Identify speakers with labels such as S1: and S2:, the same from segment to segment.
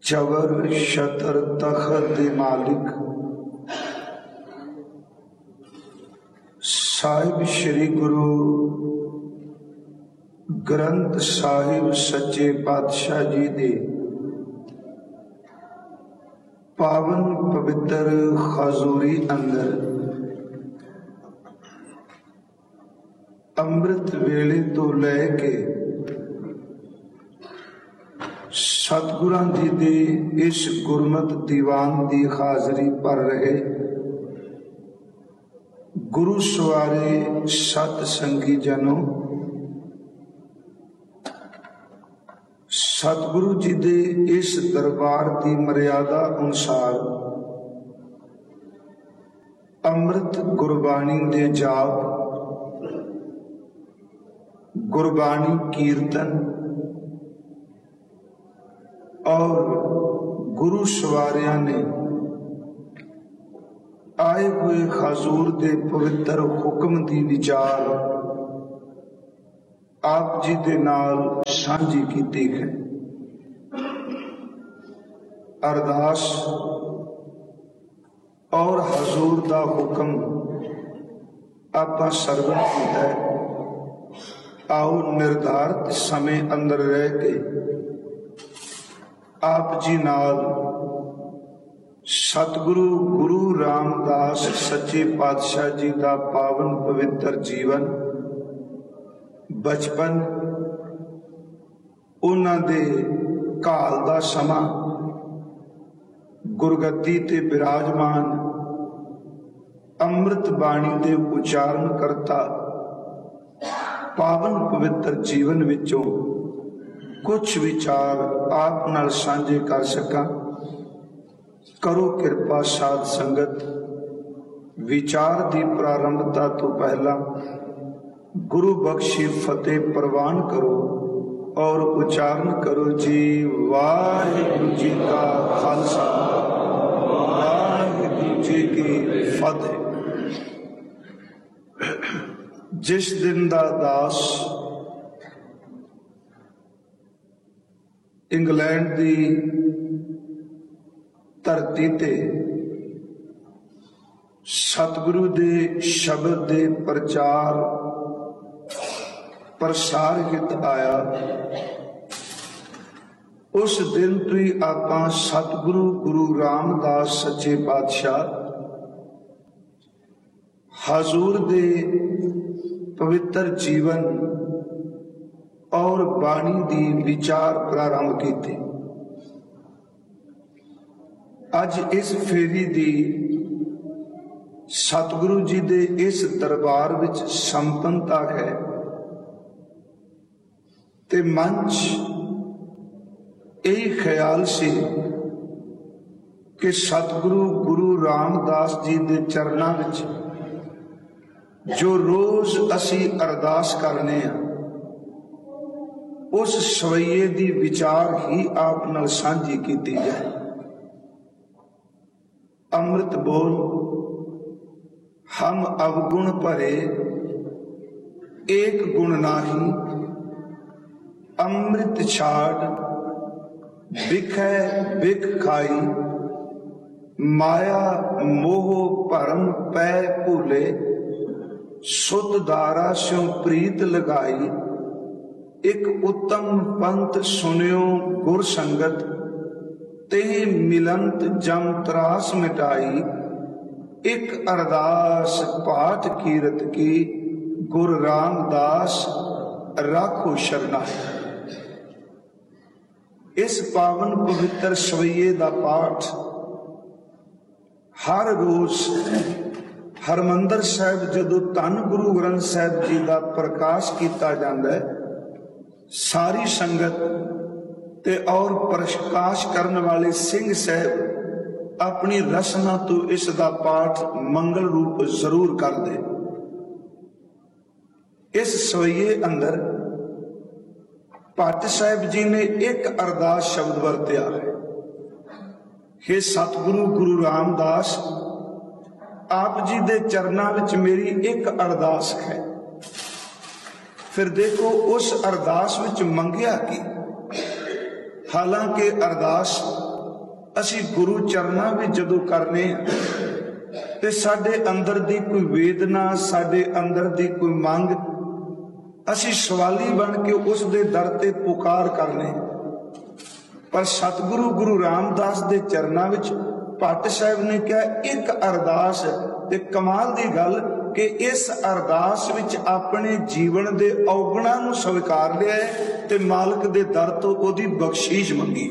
S1: चवर शतर तखत दे मालिक साहिब श्री गुरु ग्रंथ साहिब सच्चे पातशाह जी दे पावन पवित्र खजूरी अंदर अमृत वेले तो लैके सतगुरां जी दे इस गुरमत दीवान की हाजरी भर रहे गुरु सवारे सत संगी जनों, सतगुरु जी दे इस दरबार की मर्यादा अनुसार अमृत गुरबाणी दे जाप, गुरबाणी कीर्तन और गुरु सवारियां ने आए हुए हजूर दे पवित्र हुक्म दी विचार आप जी दे नाल सांझी कीती है। अरदास और हजूर दा हुक्म आपा सरवण कीता है। आओ निर्धारित समय अंदर रह के आप जी नाल सतगुरु गुरु रामदास सच्चे पातशाह जी का पावन पवित्र जीवन, बचपन, उन्हां दे काल दा समा, गुरगद्दी ते विराजमान अमृत बाणी दे उचारण करता पावन पवित्र जीवन विचों कुछ विचार आप नाल सांझे कर सकां। करो कृपा साध संगत, विचार दी प्रारंभता तो पहला गुरु बख्शी फतेह प्रवान करो और उच्चारण करो जी वाहिगुरु जी का खालसा वाहिगुरु जी की फतेह। जिस दिन दा दास इंग्लैंड दी धरती ते सतगुरु दे शब्द दे प्रचार प्रसार हित आया, उस दिन तो ही आपां सतगुरु गुरु रामदास सच्चे पातशाह हजूर दे पवित्र जीवन और बाणी दी विचार प्रारंभ कीते। अज इस फेरी दी सतगुरु जी दे इस दरबार विच संपन्नता है ते मंच यही ख्याल से कि सतगुरु गुरु रामदास जी दे चरनां विच जो रोज असी अरदास करने हैं उस सवैये दी विचार ही आप नाल सांझी कीती जाए। अमृत बोल हम अवगुण भरे एक गुण नाही, अमृत छाड़ बिखै बिख खाई, माया मोह भरम पै भूले, सुत दारा स्यों प्रीत लगाई, एक उत्तम पंथ सुनियो गुर संगत, ते मिलंत जम त्रास मिटाई, एक अरदास पाठ कीरत की गुरु रामदास राखो शरणाई। इस पावन पवित्र सवैये दा पाठ हर रोज हरमंदर साहिब जदों धन गुरु ग्रंथ साहिब जी का प्रकाश किया जाता है, सारी संगत ते और प्रकाश करने वाले सिंह साहब अपनी रसना तो इसका पाठ मंगल रूप जरूर कर दे। इस सवैये अंदर भट्ट साहब जी ने एक अरदास शब्द वरत्या है, हे सतगुरु गुरु रामदास आप जी दे चरना विच मेरी एक अरदास है। फिर देखो उस अरदास विच मंगिया की, हालांकि अरदास ਅਸੀਂ ਗੁਰੂ ਚਰਨਾਂ ਵਿੱਚ ਜਦੋਂ ਕਰਨੇ ਆ ਤੇ ਸਾਡੇ ਅੰਦਰ ਦੀ ਕੋਈ ਵੇਦਨਾ, ਸਾਡੇ ਅੰਦਰ ਦੀ ਕੋਈ ਮੰਗ, ਅਸੀਂ ਸਵਾਲੀ ਬਣ ਕੇ ਉਸ ਦੇ ਦਰ ਤੇ ਪੁਕਾਰ ਕਰਨੇ। ਪਰ ਸਤਿਗੁਰੂ ਗੁਰੂ ਰਾਮਦਾਸ ਦੇ ਚਰਨਾਂ ਵਿੱਚ ਭੱਟ ਸਾਹਿਬ ਨੇ ਕਿਹਾ ਇੱਕ ਅਰਦਾਸ, ਤੇ ਕਮਾਲ ਦੀ ਗੱਲ ਕਿ ਇਸ ਅਰਦਾਸ ਵਿੱਚ ਆਪਣੇ ਜੀਵਨ ਦੇ ਔਗਣਾਂ ਨੂੰ ਸਵੀਕਾਰ ਲਿਆ ਤੇ ਮਾਲਕ ਦੇ ਦਰ ਤੋਂ ਉਹਦੀ ਬਖਸ਼ੀਸ਼ ਮੰਗੀ।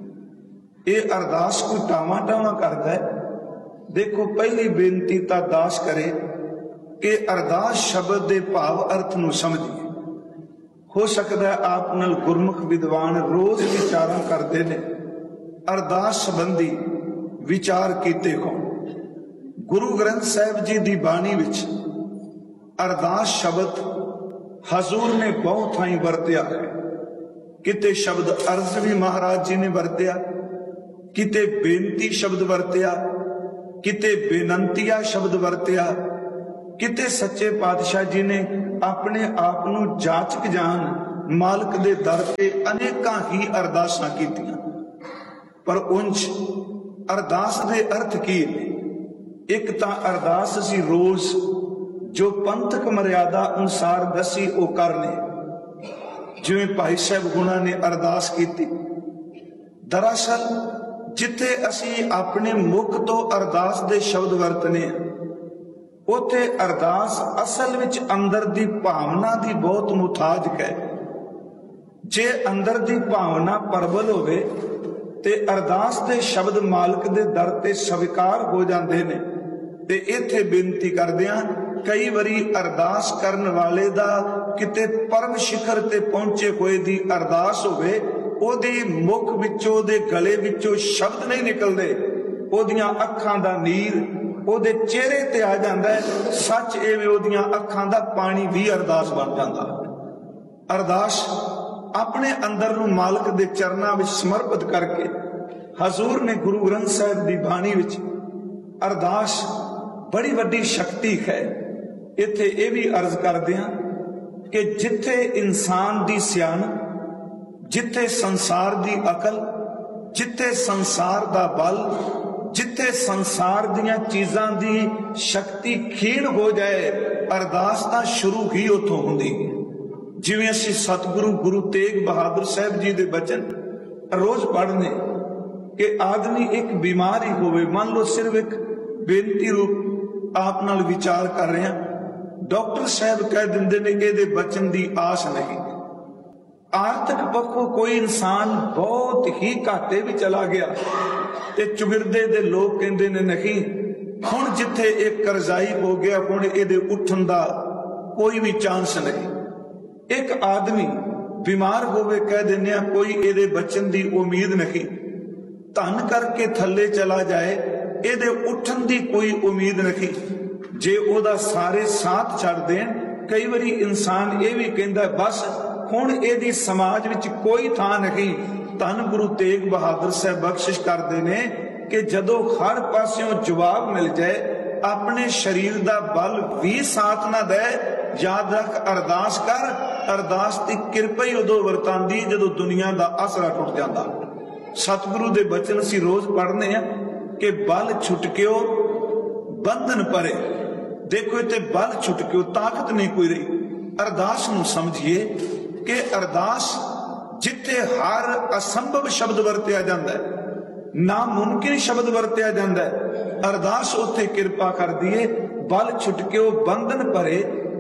S1: ਇਹ ਅਰਦਾਸ ਕੋਈ ਟਾਵਾਂ ਟਾਵਾਂ ਕਰਦਾ ਹੈ। ਦੇਖੋ, ਪਹਿਲੀ ਬੇਨਤੀ ਤਾਂ ਦਾਸ ਕਰੇ ਕਿ ਅਰਦਾਸ ਸ਼ਬਦ ਦੇ ਭਾਵ ਅਰਥ ਨੂੰ ਸਮਝੀਏ। ਹੋ ਸਕਦਾ ਹੈ ਆਪ ਨਾਲ ਗੁਰਮੁਖ ਵਿਦਵਾਨ ਰੋਜ਼ ਵਿਚਾਰਾਂ ਕਰਦੇ ਨੇ, ਅਰਦਾਸ ਸੰਬੰਧੀ ਵਿਚਾਰ ਕੀਤੇ ਹੋ। ਗੁਰੂ ਗ੍ਰੰਥ ਸਾਹਿਬ ਜੀ ਦੀ ਬਾਣੀ ਵਿੱਚ ਅਰਦਾਸ ਸ਼ਬਦ ਹਜ਼ੂਰ ਨੇ ਬਹੁਤ ਥਾਈਂ ਵਰਤਿਆ ਹੈ। ਕਿਤੇ ਸ਼ਬਦ ਅਰਜ਼ ਵੀ ਮਹਾਰਾਜ ਜੀ ਨੇ ਵਰਤਿਆ, ਕਿਤੇ ਬੇਨਤੀ ਸ਼ਬਦ ਵਰਤਿਆ, ਕਿਤੇ ਬੇਨੰਤੀਆ ਸ਼ਬਦ ਵਰਤਿਆ, ਕਿਤੇ ਸੱਚੇ ਪਾਤਸ਼ਾਹ ਜੀ ਨੇ ਆਪਣੇ ਆਪ ਨੂੰ ਜਾਚਕ ਜਾਣ ਮਾਲਕ ਦੇ ਦਰ ਤੇ ਅਨੇਕਾਂ ਹੀ ਅਰਦਾਸਾਂ ਕੀਤੀਆਂ। ਪਰ ਉਂਝ ਅਰਦਾਸ ਦੇ ਅਰਥ ਕੀ ਨੇ? ਇੱਕ ਤਾਂ ਅਰਦਾਸ ਅਸੀਂ ਰੋਜ਼ ਜੋ ਪੰਥਕ ਮਰਿਆਦਾ ਅਨੁਸਾਰ ਦੱਸੀ ਉਹ ਕਰਨੇ, ਜਿਵੇਂ ਭਾਈ ਸਾਹਿਬ ਗੁਣਾ ਨੇ ਅਰਦਾਸ ਕੀਤੀ। ਦਰਅਸਲ ਜਿੱਥੇ ਅਸੀਂ ਆਪਣੇ ਮੁਖ ਤੋਂ ਅਰਦਾਸ ਦੇ ਸ਼ਬਦ ਵਰਤਨੇ ਉੱਥੇ ਅਰਦਾਸ ਅਸਲ ਵਿੱਚ ਅੰਦਰ ਦੀ ਭਾਵਨਾ ਦੀ ਬਹੁਤ ਮੁਤਾਜ ਹੈ। ਜੇ ਅੰਦਰ ਦੀ ਭਾਵਨਾ ਪ੍ਰਬਲ ਹੋਵੇ ਤੇ ਅਰਦਾਸ ਦੇ ਸ਼ਬਦ ਮਾਲਕ ਦੇ ਦਰ ਤੇ ਸਵੀਕਾਰ ਹੋ ਜਾਂਦੇ ਨੇ। ਤੇ ਇੱਥੇ ਬੇਨਤੀ ਕਰਦਿਆਂ ਕਈ ਵਾਰੀ ਅਰਦਾਸ ਕਰਨ ਵਾਲੇ ਦਾ ਕਿਤੇ ਪਰਮ ਸਿਖਰ ਤੇ ਪਹੁੰਚੇ ਹੋਏ ਦੀ ਅਰਦਾਸ ਹੋਵੇ, ਉਹਦੇ ਮੁਖ ਵਿੱਚੋਂ, ਉਹਦੇ ਗਲੇ ਵਿੱਚੋਂ ਸ਼ਬਦ ਨਹੀਂ ਨਿਕਲਦੇ, ਉਹਦੀਆਂ ਅੱਖਾਂ ਦਾ ਨੀਰ ਉਹਦੇ ਚਿਹਰੇ ਤੇ ਆ ਜਾਂਦਾ ਹੈ। ਸੱਚ ਐਵੇਂ ਉਹਦੀਆਂ ਅੱਖਾਂ ਦਾ ਪਾਣੀ ਵੀ ਅਰਦਾਸ ਬਣ ਜਾਂਦਾ। ਅਰਦਾਸ ਆਪਣੇ ਅੰਦਰ ਨੂੰ ਮਾਲਕ ਦੇ ਚਰਨਾਂ ਵਿੱਚ ਸਮਰਪਿਤ ਕਰਕੇ ਹਜ਼ੂਰ ਨੇ ਗੁਰੂ ਗ੍ਰੰਥ ਸਾਹਿਬ ਦੀ ਬਾਣੀ ਵਿੱਚ ਅਰਦਾਸ ਬੜੀ ਵੱਡੀ ਸ਼ਕਤੀ ਹੈ। ਇੱਥੇ ਇਹ ਵੀ ਅਰਜ਼ ਕਰਦੇ ਹਾਂ ਕਿ ਜਿੱਥੇ ਇਨਸਾਨ ਦੀ ਸਿਆਣਪ, ਜਿੱਥੇ ਸੰਸਾਰ ਦੀ ਅਕਲ, ਜਿੱਥੇ ਸੰਸਾਰ ਦਾ ਬਲ, ਜਿੱਥੇ ਸੰਸਾਰ ਦੀਆਂ ਚੀਜ਼ਾਂ ਦੀ ਸ਼ਕਤੀ ਖੀਣ ਹੋ ਜਾਏ, ਅਰਦਾਸ ਤਾਂ ਸ਼ੁਰੂ ਹੀ ਉੱਥੋਂ ਹੁੰਦੀ ਹੈ। ਜਿਵੇਂ ਅਸੀਂ ਸਤਿਗੁਰੂ ਗੁਰੂ ਤੇਗ ਬਹਾਦਰ ਸਾਹਿਬ ਜੀ ਦੇ ਬਚਨ ਰੋਜ਼ ਪੜ੍ਹਨੇ ਕਿ ਆਦਮੀ ਇੱਕ ਬਿਮਾਰੀ ਹੋਵੇ, ਮੰਨ ਲਓ ਸਿਰਫ ਇੱਕ ਬੇਨਤੀ ਰੂਪ ਆਪ ਨਾਲ ਵਿਚਾਰ ਕਰ ਰਹੇ ਹਾਂ, ਡਾਕਟਰ ਸਾਹਿਬ ਕਹਿ ਦਿੰਦੇ ਨੇ ਕਿ ਇਹਦੇ ਬਚਨ ਦੀ ਆਸ ਨਹੀਂ। ਆਰਥਿਕ ਪੱਖੋਂ ਕੋਈ ਇਨਸਾਨ ਬਹੁਤ ਹੀ ਘਾਟੇ ਵਿੱਚ ਚਲਾ ਗਿਆ ਤੇ ਚੁਗਿਰਦੇ ਦੇ ਲੋਕ ਕਹਿੰਦੇ ਨੇ ਨਹੀਂ, ਹੁਣ ਜਿੱਥੇ ਇਹ ਕਰਜ਼ਾਈ ਹੋ ਗਿਆ, ਹੁਣ ਇਹਦੇ ਉੱਠਣ ਦਾ ਕੋਈ ਵੀ ਚਾਂਸ ਨਹੀਂ। ਇੱਕ ਆਦਮੀ ਬਿਮਾਰ ਹੋਵੇ, ਕਹਿ ਦਿੰਦੇ ਆ ਕੋਈ ਇਹਦੇ ਬਚਨ ਦੀ ਉਮੀਦ ਨਹੀਂ। ਧਨ ਕਰਕੇ ਥੱਲੇ ਚਲਾ ਜਾਏ, ਇਹਦੇ ਉੱਠਣ ਦੀ ਕੋਈ ਉਮੀਦ ਨਹੀਂ। ਜੇ ਉਹਦਾ ਸਾਰੇ ਸਾਥ ਛੱਡ ਦੇਣ, ਕਈ ਵਾਰੀ ਇਨਸਾਨ ਇਹ ਵੀ ਕਹਿੰਦਾ ਬਸ ਹੁਣ ਇਹਦੀ ਸਮਾਜ ਵਿੱਚ ਕੋਈ ਥਾਂ ਨਹੀਂ। ਧੰਨ ਗੁਰੂ ਤੇਗ ਬਹਾਦਰ ਸਾਹਿਬ ਬਖਸ਼ਿਸ਼ ਕਰਦੇ ਨੇ ਕਿ ਜਦੋਂ ਹਰ ਪਾਸਿਓਂ ਜਵਾਬ ਮਿਲ ਜਾਏ, ਆਪਣੇ ਸਰੀਰ ਦਾ ਬਲ ਵੀ ਸਾਥ ਨਾ ਦੇ, ਯਾਦ ਰੱਖ ਅਰਦਾਸ ਕਰ। ਅਰਦਾਸ ਦੀ ਕਿਰਪਾ ਹੀ ਉਦੋਂ ਵਰਤਾਂਦੀ ਜਦੋਂ ਦੁਨੀਆ ਦਾ ਆਸਰਾ ਟੁੱਟ ਜਾਂਦਾ। ਸਤਿਗੁਰੂ ਦੇ ਬਚਨ ਅਸੀਂ ਰੋਜ਼ ਪੜ੍ਹਨੇ ਆ ਕਿ ਬਲ ਛੁਟਕਿਓ ਬੰਧਨ ਪਰੇ। ਦੇਖੋ ਇੱਥੇ ਬਲ ਛੁਟਕਿਓ, ਤਾਕਤ ਨਹੀਂ ਕੋਈ ਰਹੀ। ਅਰਦਾਸ ਨੂੰ ਸਮਝੀਏ ਕਿ ਅਰਦਾਸ ਜਿੱਥੇ ਹਰ ਅਸੰਭਵ ਸ਼ਬਦ ਵਰਤਿਆ ਜਾਂਦਾ ਹੈ, ਨਾਮੁਮਕਿਨ ਸ਼ਬਦ ਵਰਤਿਆ ਜਾਂਦਾ ਹੈ, ਅਰਦਾਸ ਉੱਥੇ ਕਿਰਪਾ ਕਰਦੀ ਏ। ਬਲ ਛੁਟਕਿਓ ਬੰਧਨ ਭਰੇ,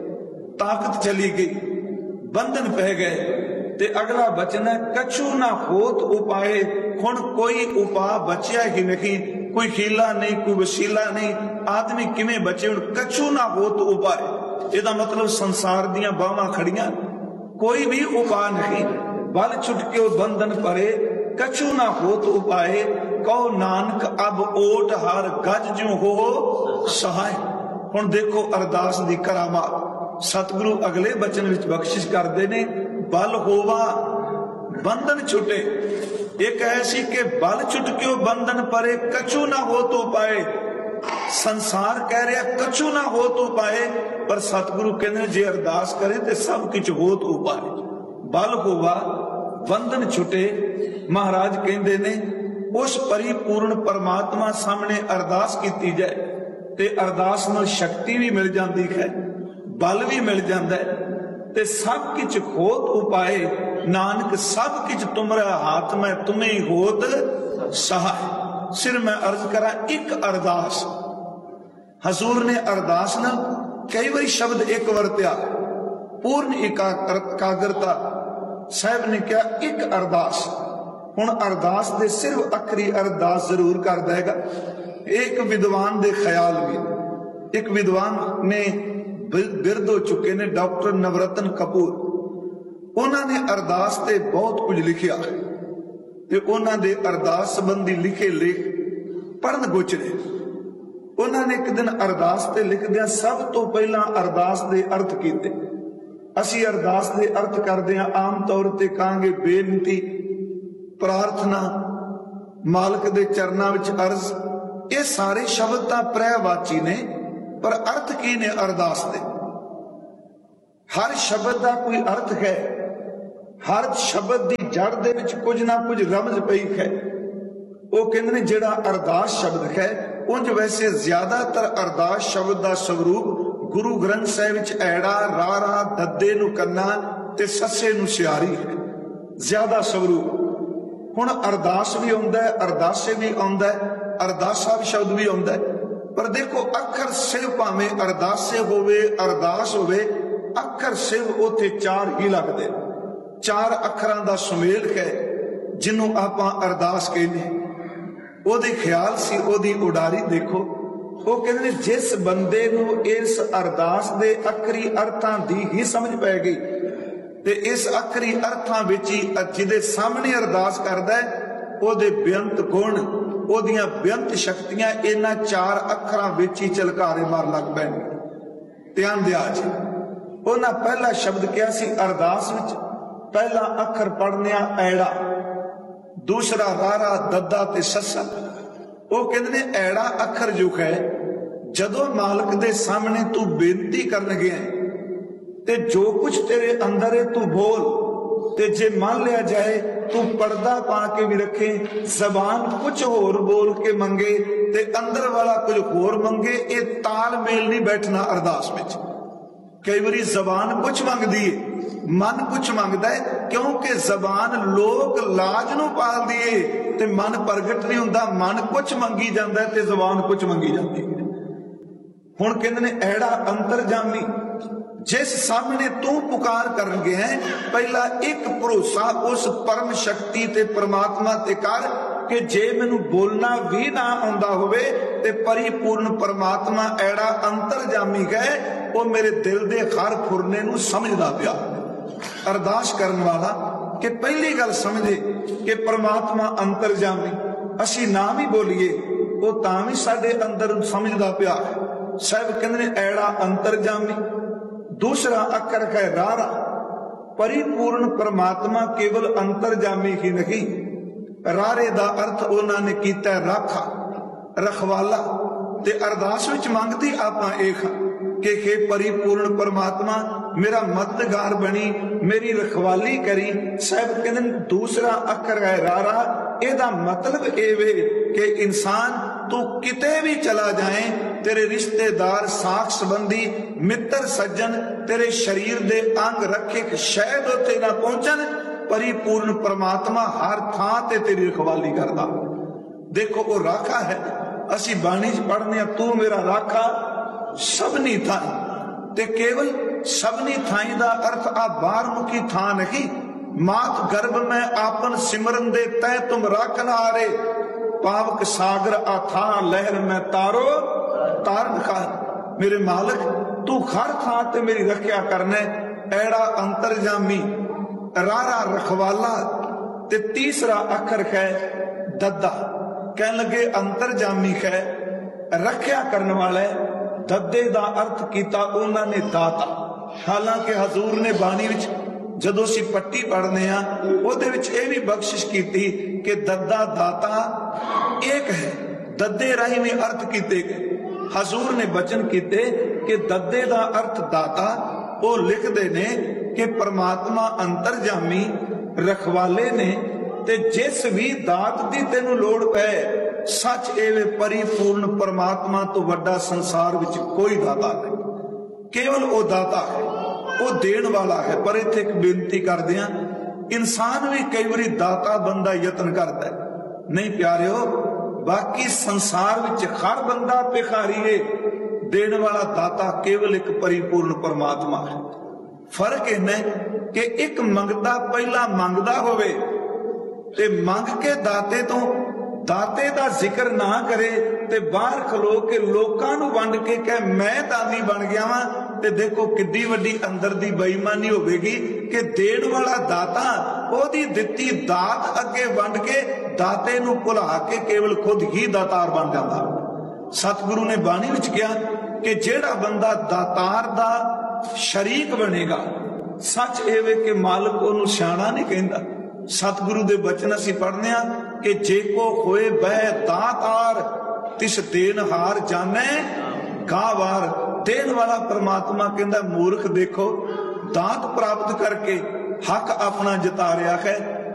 S1: ਤਾਕਤ ਚਲੀ ਗਈ, ਬੰਧਨ ਪੈ ਗਏ। ਤੇ ਅਗਲਾ ਬਚਨ ਹੈ ਕਛੂ ਨਾ ਹੋਤ ਉਪਾਏ। ਹੁਣ ਕੋਈ ਉਪਾਅ ਬਚਿਆ ਹੀ ਨਹੀਂ, ਕੋਈ ਹੀਲਾ ਨਹੀਂ, ਕੋਈ ਵਸੀਲਾ ਨਹੀਂ। ਆਦਮੀ ਕਿਵੇਂ ਬਚੇ? ਹੁਣ ਕਛੂ ਨਾ ਹੋਤ ਉਪਾਏ, ਇਹਦਾ ਮਤਲਬ ਸੰਸਾਰ ਦੀਆਂ ਬਾਹਾਂ ਖੜੀਆਂ, ਕੋਈ ਵੀ ਉਪਾਅ ਨਹੀਂ। ਬਲ ਛੁਟਕਿਓ ਬੰਧਨ ਭਰੇ, ਕਛੂ ਨਾ ਹੋਤ ਉਪਾਏ। ਕਹੋ ਨਾਨਕ ਅਬ ਓਟ ਹਰ ਗਜ ਜਿਉ ਹੋ ਸਹਾਏ। ਹੁਣ ਦੇਖੋ ਅਰਦਾਸ ਦੀ ਕਰਾਮਾਤ ਸਤਿਗੁਰੂ ਅਗਲੇ ਬਚਨ ਵਿੱਚ ਬਖਸ਼ਿਸ਼ ਕਰਦੇ ਨੇ, ਬਲ ਹੋਵਾ ਬੰਧਨ ਛੁਟੇ। ਇੱਕ ਐਸੀ ਕਿ ਬਲ ਛੁਟਕਿਓ ਬੰਧਨ ਪਰੇ, ਕਛੂ ਨਾ ਹੋ ਤੋ ਪਾਏ। ਸੰਸਾਰ ਕਹਿ ਰਿਹਾ ਕਛੂ ਨਾ ਹੋ ਤੋ ਪਾਏ, ਪਰ ਸਤਿਗੁਰੂ ਕਹਿੰਦੇ ਜੇ ਅਰਦਾਸ ਕਰੇ ਤੇ ਸਭ ਕੁਝ ਹੋ ਤੋ ਪਾਏ। ਬਲ ਹੋਵਾ ਬੰਧਨ ਛੁਟੇ। ਮਹਾਰਾਜ ਕਹਿੰਦੇ ਨੇ उस परिपूर्ण परमात्मा सामने अरदास की जाए ते अरदास नाल शक्ति भी मिल जाती है, बल भी मिल जाता है, ते सब किछ होत उपाय नानक सब किछ तुमरा हाथ में तुम्हें होत सहाय। सिर मैं अर्ज करा एक अरदास, हजूर ने अरदास ना कई बारी शब्द एक वरत्या, पूर्ण एकाग्रता साहब ने क्या एक अरदास। हुण अरदास दे सिर्फ अखरी अरदास जरूर कर देगा। एक विद्वान दे ख्याल भी, एक विद्वान ने बिरद हो चुके ने डॉक्टर नवरत्न कपूर, उन्होंने अरदास ते बहुत कुछ लिखिया ते उन्होंने अरदास संबंधी लिखे लेख पढ़न गुजरे। उन्होंने एक दिन अरदास ते लिखदिया सब तो पहला अरदास दे अर्थ कीते। असी अरदास दे अर्थ करदे हां आम तौर ते कहांगे बेनती, प्रार्थना, मालक दे चरनां विच अर्ज, ये सारे शब्द तां पर्यायवाची ने, पर अर्थ की ने अरदास दे? हर शब्द का कोई अर्थ है, हर शब्द की जड़ दे विच कुछ ना कुछ रमज पई है। वो कहते ने जिहड़ा अरदास शब्द है, उंज वैसे ज्यादातर अरदास शब्द का स्वरूप गुरु ग्रंथ साहिब विच ऐड़ा, रारा, दद्दे नूं कन्ना ते सस्से नूं सियारी है, ज्यादा स्वरूप। हुण अरदास भी आउंदा है, अरदासे भी आउंदा है, अरदासा शब्द भी आउंदा है, पर देखो अखर सिर भावें अरदासे होवे, अरदास होवे, अखर सिर उथे चार ही लगदे। चार अखरां दा सुमेल है जिन्हों आपां अरदास कहने। ओदे ख्याल सी ओदी उडारी देखो, वो कहते जिस बंदे नूं इस अरदास दे अखरी अर्थां दी ही समझ पै गई ते इस अखरी अर्थां विच ही जिहदे सामने अरदास करदा है, ओदे बेअंत गुण, ओदियां बेअंत शक्तियां इन्हां चार अखरां विच ही झलकारे मार लग पैणगे। ध्यान दिया जी, उन्हां पहला शब्द क्या सी अरदास विच, पहला अखर पढ़निया ऐड़ा, दूसरा रारा, दद्दा ते सस्सा। वो कहते ने ऐड़ा अखर जो है जदों मालक दे सामने तू बेनती करन गया ते जो कुछ तेरे अंदर है तू बोल, ते जे मान लिया जाए तू पर्दा पा के भी रखे, जबान कुछ होर बोल के मंगे ते अंदर वाला कुछ होर मंगे, ये तालमेल नहीं बैठना अरदास में। कई बारी जबान कुछ मंगदी है, मन कुछ मंगदा है, क्योंकि जबान लोग लाज नूं पाल दिए ते मन प्रगट नहीं हुंदा। मन कुछ मंगी जांदा है ते जबान कुछ मंगी जाती है। हुण कहंदे ने ऐड़ा अंतरजामी, जिस सामने तू पुकार करन गया है, पहला एक भरोसा उस परम शक्ति ते परमात्मा ते कर कि जे मैनू बोलना भी ना आउंदा होवे ते परिपूर्ण परमात्मा ऐड़ा अंतरजामी है, वो मेरे दिल दे हर फुरने नू समझदा पिया। अरदास करन वाला कि पहली गल समझे कि परमात्मा अंतरजामी, असी ना भी बोलीए वो तां भी साडे अंदर समझदा पिया है। साहब कहंदे ने ऐड़ा अंतरजामी। दूसरा अखर है रारा, परिपूर्ण परमात्मा केवल अंतरजामी ही नहीं, रारे दा अर्थ उन्होंने किया राखा, रखवाला। ते अरदास विच मंगदी आपां एक कि हे परिपूर्ण परमात्मा मेरा मददगार बनी, मेरी रखवाली करी। साहब कहते दूसरा अखर है रारा, एदा मतलब ये वे कि इंसान तू किते भी चला जाए, तेरे रिश्तेदार, साख संबंधी, मित्र सज्जन तेरे शरीर दे अंग रखे शायद उत्थे ना पहुंचन, परिपूर्ण परमात्मा हर थां ते तेरी रखवाली करदा। देखो वो राखा है। असी बाणी च पढ़ने तू मेरा राखा सबनी थाई, ते केवल सबनी थाई दा अर्थ आ बाहर मुखी थां नहीं। मात गर्भ में आपन सिमरन दे तय तुम राखन हारे, पावक सागर अथा लहर में तारो तारन खार। मेरे मालिक तू हर थां ते मेरी रखिया करने, ऐड़ा अंतरजामी, रारा रखवाला। ते तीसरा अखर है दद्दा, कह लगे अंतरजामी है, रखिया करने वाले। दद्दे दा अर्थ किया उन्होंने दाता। हालांकि हजूर ने बाणी विच जदों असीं पट्टी पढ़ने उहदे विच यह भी बख्शिश की कि दद्दा दाता एक है। दद्दे राही में अर्थ किए गए। हजूर ने बचन किए कि दद्दे दा अर्थ दाता। वो लिखते ने कि परमात्मा अंतरजामी रखवाले ने, ਤੇ ਜਿਸ ਵੀ ਦਾਤ ਦੀ ਤੈਨੂੰ ਲੋੜ ਪਏ, ਸੱਚ ਇਹ ਵੇ ਪਰਿਪੂਰਨ ਪਰਮਾਤਮਾ ਤੋਂ ਵੱਡਾ ਸੰਸਾਰ ਵਿੱਚ ਕੋਈ ਦਾਤਾ ਨਹੀਂ, ਕੇਵਲ ਉਹ ਦਾਤਾ ਹੈ, ਉਹ ਦੇਣ ਵਾਲਾ ਹੈ। ਪਰ ਇੱਥੇ ਇੱਕ ਬੇਨਤੀ ਕਰਦੇ ਹਾਂ, ਇਨਸਾਨ ਵੀ ਕਈ ਵਾਰੀ ਦਾਤਾ ਬੰਦਾ ਯਤਨ ਕਰਦਾ ਹੈ। ਨਹੀਂ ਪਿਆਰਿਓ, ਬਾਕੀ ਸੰਸਾਰ ਵਿੱਚ ਹਰ ਬੰਦਾ ਭਿਖਾਰੀ ਹੈ, ਦੇਣ ਵਾਲਾ ਦਾਤਾ ਕੇਵਲ ਇੱਕ ਪਰਿਪੂਰਨ ਪਰਮਾਤਮਾ ਹੈ। ਫਰਕ ਇੰਨਾ ਕਿ ਇੱਕ ਮੰਗਦਾ ਪਹਿਲਾਂ ਮੰਗਦਾ ਹੋਵੇ ਤੇ ਮੰਗ ਕੇ ਦਾਤੇ ਤੋਂ ਦਾਤੇ ਦਾ ਜ਼ਿਕਰ ਨਾ ਕਰੇ ਤੇ ਬਾਹਰ ਖਲੋ ਕੇ ਲੋਕਾਂ ਨੂੰ ਵੰਡ ਕੇ ਕਹੇ ਮੈਂ ਦਾਨੀ ਬਣ ਗਿਆ ਵਾਂ, ਤੇ ਦੇਖੋ ਕਿੱਡੀ ਵੱਡੀ ਅੰਦਰ ਦੀ ਬੇਈਮਾਨੀ ਹੋਵੇਗੀ ਕਿ ਦੇਣ ਵਾਲਾ ਦਾਤਾ ਉਹਦੀ ਦਿੱਤੀ ਦਾਤ ਅੱਗੇ ਵੰਡ ਕੇ ਦਾਤੇ ਨੂੰ ਭੁਲਾ ਕੇ ਕੇਵਲ ਖੁਦ ਹੀ ਦਾਤਾਰ ਬਣ ਜਾਂਦਾ। ਸਤਿਗੁਰੂ ਨੇ ਬਾਣੀ ਵਿੱਚ ਕਿਹਾ ਕਿ ਜਿਹੜਾ ਬੰਦਾ ਦਾਤਾਰ ਦਾ ਸ਼ਰੀਕ ਬਣੇਗਾ, ਸੱਚ ਇਹ ਵੇ ਕਿ ਮਾਲਕ ਉਹਨੂੰ ਸਿਆਣਾ ਨਹੀਂ ਕਹਿੰਦਾ। ਸਤਿਗੁਰੂ ਦੇ ਬਚਨ ਅਸੀਂ ਪੜ੍ਹਨੇ ਆ ਕਿ ਜੇ ਕੋ ਹੋਏ ਬਹਿ ਦਾਤਾਰ ਤਿਸ ਦੇਨਹਾਰ ਜਾਣੇ ਗਾਵਾਰ। ਦੇਣ ਵਾਲਾ ਪ੍ਰਮਾਤਮਾ ਕਹਿੰਦਾ ਮੂਰਖ ਦੇਖੋ ਦਾਤ ਪ੍ਰਾਪਤ ਕਰਕੇ ਹੱਕ ਆਪਣਾ ਜਤਾ ਰਿਹਾ ਹੈ,